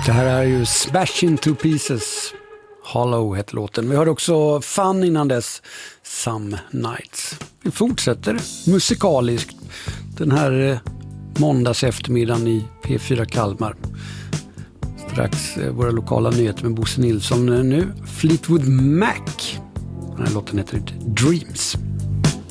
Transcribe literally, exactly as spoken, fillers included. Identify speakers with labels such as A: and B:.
A: Det här är ju Smash Into Pieces. Hollow heter låten. Vi hörde också Fun innan dess, Some Nights. Vi fortsätter musikaliskt den här eh, måndags eftermiddagen i P fyra Kalmar. Strax eh, våra lokala nyheter med Bosse Nilsson. Nu Fleetwood Mac. Den här låten heter Dreams.